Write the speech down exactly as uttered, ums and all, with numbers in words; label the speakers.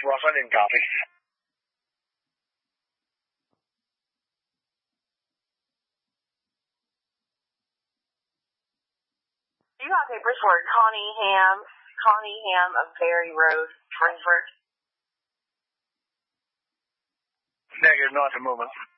Speaker 1: Rough, I didn't copy.
Speaker 2: You got papers for Connie Ham, Connie Ham of Berry Road, Frankfurt.
Speaker 1: Negative, not at the moment.